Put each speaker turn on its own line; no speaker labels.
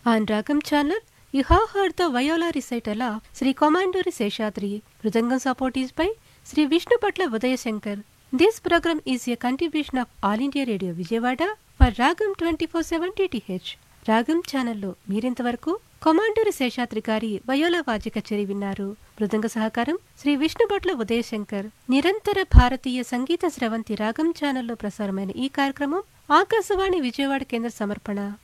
On Ragam channel, you have heard the viola recital of Sri Comanduri Seshadri. Mridangam support is by Sri Vishnu Patla Udayashankar. This program is a contribution of All India Radio Vijayawada for Ragam 24/7 DTH. రాగం ఛానల్లో మీరింతవరకు కొమాండూరి శేషాద్రి గారి viola వాద్య కచేరీ విన్నారు. మృదంగ సహకారం శ్రీ విష్ణుభట్ల ఉదయశంకర్. నిరంతర భారతీయ సంగీత స్రవంతి రాగం ఛానల్లో ప్రసారమైన ఈ కార్యక్రమం ఆకాశవాణి విజయవాడ కేంద్ర సమర్పణ.